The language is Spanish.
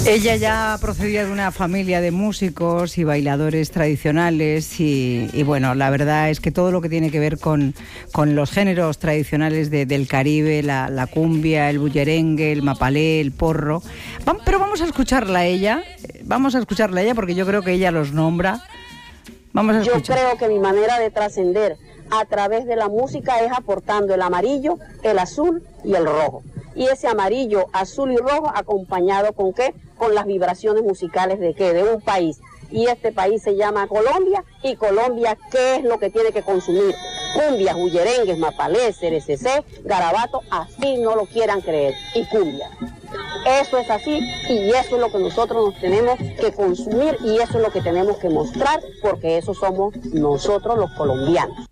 Ella ya procedía de una familia de músicos y bailadores tradicionales y bueno, la verdad es que todo lo que tiene que ver con los géneros tradicionales del Caribe, la cumbia, el bullerengue, el mapalé, el porro. Pero vamos a escucharla a ella porque yo creo que ella los nombra. Vamos a escuchar. Yo creo que mi manera de trascender a través de la música es aportando el amarillo, el azul y el rojo. Y ese amarillo, azul y rojo acompañado ¿con qué? Con las vibraciones musicales de ¿qué? De un país. Y este país se llama Colombia. Y Colombia, ¿qué es lo que tiene que consumir? Cumbias, bullerengues, mapalés, cerececé, garabato, así no lo quieran creer. Y cumbia. Eso es así y eso es lo que nosotros nos tenemos que consumir y eso es lo que tenemos que mostrar porque eso somos nosotros los colombianos.